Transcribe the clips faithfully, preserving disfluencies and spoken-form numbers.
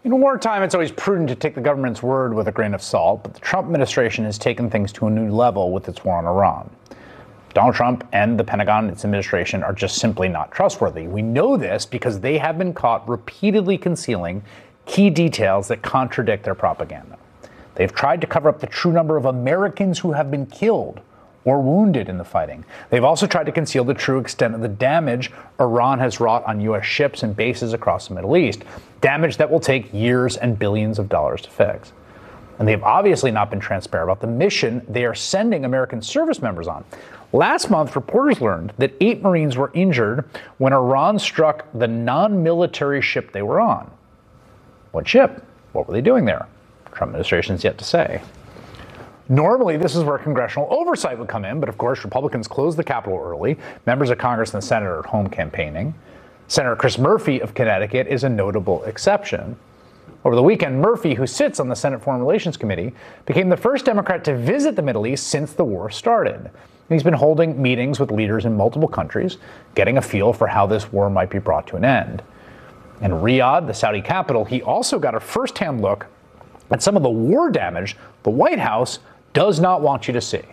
In wartime, it's always prudent to take the government's word with a grain of salt, but the Trump administration has taken things to a new level with its war on Iran. Donald Trump and the Pentagon and its administration are just simply not trustworthy. We know this because they have been caught repeatedly concealing key details that contradict their propaganda. They've tried to cover up the true number of Americans who have been killed or wounded in the fighting. They've also tried to conceal the true extent of the damage Iran has wrought on U S ships and bases across the Middle East, damage that will take years and billions of dollars to fix. And they've obviously not been transparent about the mission they are sending American service members on. Last month, reporters learned that eight Marines were injured when Iran struck the non-military ship they were on. What ship? What were they doing there? Trump administration is yet to say. Normally, this is where congressional oversight would come in, but of course, Republicans closed the Capitol early. Members of Congress and the Senate are at home campaigning. Senator Chris Murphy of Connecticut is a notable exception. Over the weekend, Murphy, who sits on the Senate Foreign Relations Committee, became the first Democrat to visit the Middle East since the war started. He's been holding meetings with leaders in multiple countries, getting a feel for how this war might be brought to an end. In Riyadh, the Saudi capital, he also got a first-hand look at some of the war damage the White House does not want you to see.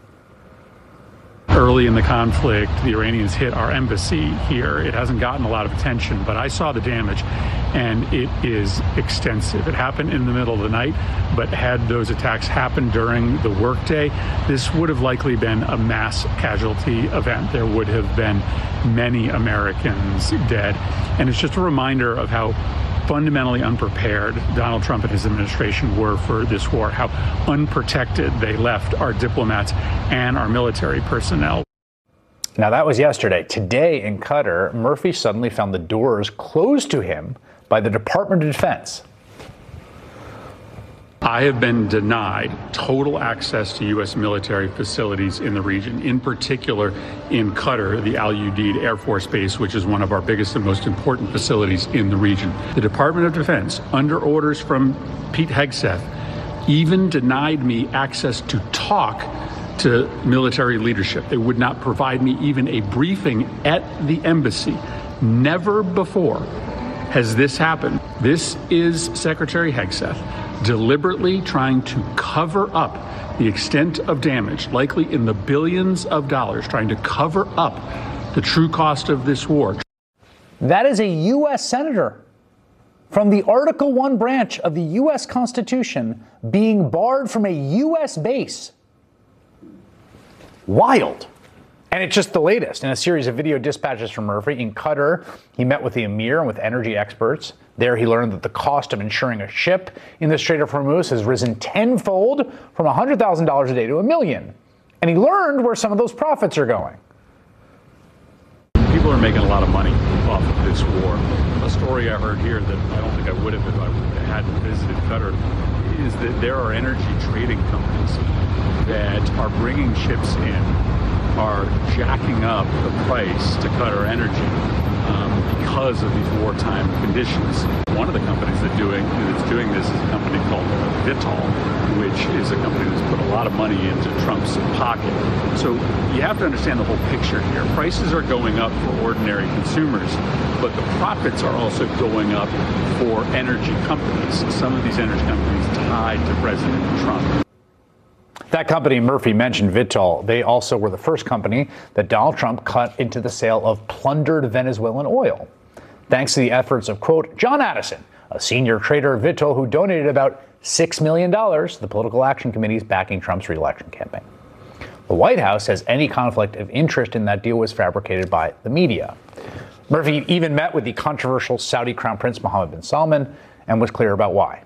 Early in the conflict, the Iranians hit our embassy here. It hasn't gotten a lot of attention, but I saw the damage, and it is extensive. It happened in the middle of the night, but had those attacks happened during the workday, this would have likely been a mass casualty event. There would have been many Americans dead. And it's just a reminder of how fundamentally unprepared Donald Trump and his administration were for this war, how unprotected they left our diplomats and our military personnel. Now, that was yesterday. Today in Qatar, Murphy suddenly found the doors closed to him by the Department of Defense. I have been denied total access to U S military facilities in the region, in particular in Qatar, the Al Udeid Air Force Base, which is one of our biggest and most important facilities in the region. The Department of Defense, under orders from Pete Hegseth, even denied me access to talk to military leadership. They would not provide me even a briefing at the embassy. Never before has this happened. This is Secretary Hegseth deliberately trying to cover up the extent of damage, likely in the billions of dollars, trying to cover up the true cost of this war. That is a U S senator from the Article one branch of the U S Constitution being barred from a U S base. Wild. And it's just the latest in a series of video dispatches from Murphy. In Qatar, he met with the emir and with energy experts. There, he learned that the cost of insuring a ship in the Strait of Hormuz has risen tenfold from one hundred thousand dollars a day to a million. And he learned where some of those profits are going. People are making a lot of money off of this war. A story I heard here that I don't think I would have if I hadn't visited Qatar is that there are energy trading companies that are bringing ships in, are jacking up the price to Qatar Energy um, because of these wartime conditions. One of the companies that doing that's doing this is a company called Vitol, which is a company that's put a lot of money into Trump's pocket. So you have to understand the whole picture here. Prices are going up for ordinary consumers, but the profits are also going up for energy companies. Some of these energy companies tied to President Trump. That company Murphy mentioned, Vitol, they also were the first company that Donald Trump cut into the sale of plundered Venezuelan oil. Thanks to the efforts of, quote, John Addison, a senior trader of Vitol who donated about six million dollars to the Political Action Committee's backing Trump's re-election campaign. The White House says any conflict of interest in that deal was fabricated by the media. Murphy even met with the controversial Saudi Crown Prince Mohammed bin Salman and was clear about why.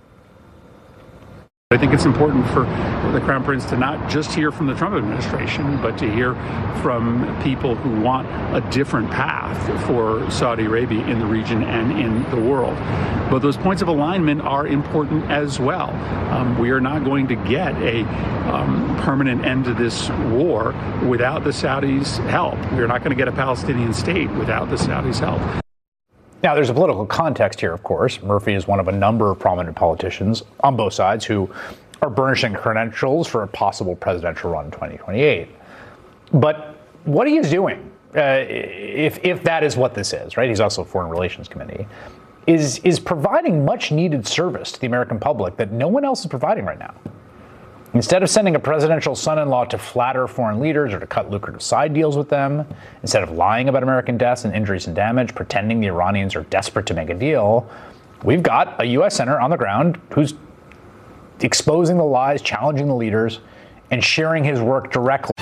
I think it's important for the Crown Prince to not just hear from the Trump administration, but to hear from people who want a different path for Saudi Arabia in the region and in the world. But those points of alignment are important as well. Um, we are not going to get a um, permanent end to this war without the Saudis' help. We are not going to get a Palestinian state without the Saudis' help. Now, there's a political context here, of course. Murphy is one of a number of prominent politicians on both sides who are burnishing credentials for a possible presidential run in twenty twenty-eight. But what he is doing, uh, if if that is what this is, right? He's also Foreign Relations Committee. is, is providing much needed service to the American public that no one else is providing right now. Instead of sending a presidential son-in-law to flatter foreign leaders or to cut lucrative side deals with them, instead of lying about American deaths and injuries and damage, pretending the Iranians are desperate to make a deal, we've got a U S senator on the ground who's exposing the lies, challenging the leaders, and sharing his work directly